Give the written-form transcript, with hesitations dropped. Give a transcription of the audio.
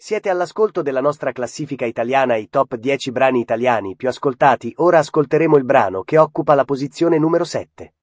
Siete all'ascolto della nostra classifica italiana, i top 10 brani italiani più ascoltati. Ora ascolteremo il brano che occupa la posizione numero 7.